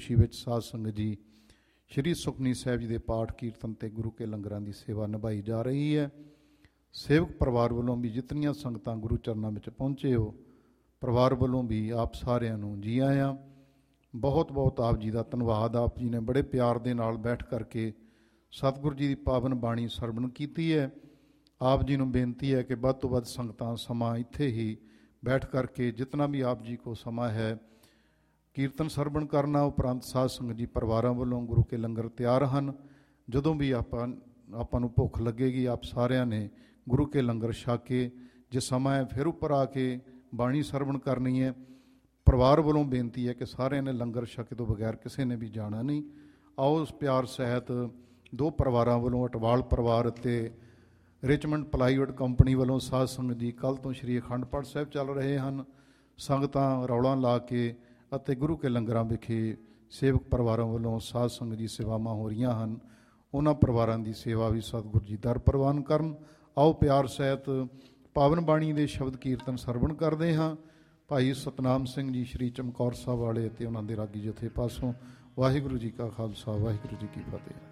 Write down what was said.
ਖੁਸ਼ੀ ਵਿੱਚ ਸਾਧ ਸੰਗਤ ਜੀ ਸ਼੍ਰੀ ਸੁਖਮਨੀ ਸਾਹਿਬ ਜੀ ਦੇ ਪਾਠ ਕੀਰਤਨ ਅਤੇ ਗੁਰੂ ਕੇ ਲੰਗਰਾਂ ਦੀ ਸੇਵਾ ਨਿਭਾਈ ਜਾ ਰਹੀ ਹੈ। ਸੇਵਕ ਪਰਿਵਾਰ ਵੱਲੋਂ ਵੀ ਜਿਤਨੀਆਂ ਸੰਗਤਾਂ ਗੁਰੂ ਚਰਨਾਂ ਵਿੱਚ ਪਹੁੰਚੇ ਹੋ, ਪਰਿਵਾਰ ਵੱਲੋਂ ਵੀ ਆਪ ਸਾਰਿਆਂ ਨੂੰ ਜੀ ਆਇਆਂ। ਬਹੁਤ ਬਹੁਤ ਆਪ ਜੀ ਦਾ ਧੰਨਵਾਦ। ਆਪ ਜੀ ਨੇ ਬੜੇ ਪਿਆਰ ਦੇ ਨਾਲ ਬੈਠ ਕਰਕੇ ਸਤਿਗੁਰੂ ਜੀ ਦੀ ਪਾਵਨ ਬਾਣੀ ਸਰਵਣ ਕੀਤੀ ਹੈ। ਆਪ ਜੀ ਨੂੰ ਬੇਨਤੀ ਹੈ ਕਿ ਵੱਧ ਤੋਂ ਵੱਧ ਸੰਗਤਾਂ ਸਮਾਂ ਇੱਥੇ ਹੀ ਬੈਠ ਕਰਕੇ ਜਿਤਨਾ ਵੀ ਆਪ ਜੀ ਕੋ ਸਮਾਂ ਹੈ ਕੀਰਤਨ ਸਰਵਣ ਕਰਨਾ। ਉਪਰੰਤ ਸਾਧ ਸੰਗਤ ਜੀ ਪਰਿਵਾਰਾਂ ਵੱਲੋਂ ਗੁਰੂ ਕੇ ਲੰਗਰ ਤਿਆਰ ਹਨ। ਜਦੋਂ ਵੀ ਆਪਾਂ ਨੂੰ ਭੁੱਖ ਲੱਗੇਗੀ ਆਪ ਸਾਰਿਆਂ ਨੇ ਗੁਰੂ ਕੇ ਲੰਗਰ ਛਕ ਕੇ ਜੇ ਸਮਾਂ ਹੈ ਫਿਰ ਉੱਪਰ ਆ ਕੇ ਬਾਣੀ ਸਰਵਣ ਕਰਨੀ ਹੈ। ਪਰਿਵਾਰ ਵੱਲੋਂ ਬੇਨਤੀ ਹੈ ਕਿ ਸਾਰਿਆਂ ਨੇ ਲੰਗਰ ਛਕੇ ਤੋਂ ਬਗੈਰ ਕਿਸੇ ਨੇ ਵੀ ਜਾਣਾ ਨਹੀਂ। ਆਓ ਉਸ ਪਿਆਰ ਸਹਿਤ ਦੋ ਪਰਿਵਾਰਾਂ ਵੱਲੋਂ ਅਟਵਾਲ ਪਰਿਵਾਰ ਅਤੇ ਰਿਚਮੰਡ ਪਲਾਈਵੁੱਡ ਕੰਪਨੀ ਵੱਲੋਂ ਸਾਧ ਸੰਗਤ ਜੀ ਕੱਲ੍ਹ ਤੋਂ ਸ਼੍ਰੀ ਅਖੰਡ ਪਾਠ ਸਾਹਿਬ ਚੱਲ ਰਹੇ ਹਨ। ਸੰਗਤਾਂ ਰੌਲਾ ਲਾ ਕੇ ਅਤੇ ਗੁਰੂ ਕੇ ਲੰਗਰਾਂ ਵਿਖੇ ਸੇਵਕ ਪਰਿਵਾਰਾਂ ਵੱਲੋਂ ਸਾਧ ਸੰਗਤ ਜੀ ਸੇਵਾਵਾਂ ਹੋ ਰਹੀਆਂ ਹਨ। ਉਹਨਾਂ ਪਰਿਵਾਰਾਂ ਦੀ ਸੇਵਾ ਵੀ ਸਤਿਗੁਰੂ ਜੀ ਦਰ ਪ੍ਰਵਾਨ ਕਰਨ। ਆਓ ਪਿਆਰ ਸਹਿਤ ਪਾਵਨ ਬਾਣੀ ਦੇ ਸ਼ਬਦ ਕੀਰਤਨ ਸਰਵਣ ਕਰਦੇ ਹਾਂ। ਭਾਈ ਸਤਨਾਮ ਸਿੰਘ ਜੀ ਸ਼੍ਰੀ ਚਮਕੌਰ ਸਾਹਿਬ ਵਾਲੇ ਅਤੇ ਉਹਨਾਂ ਦੇ ਰਾਗੀ ਜਥੇ ਪਾਸੋਂ। ਵਾਹਿਗੁਰੂ ਜੀ ਕਾ ਖਾਲਸਾ, ਵਾਹਿਗੁਰੂ ਜੀ ਕੀ ਫਤਿਹ।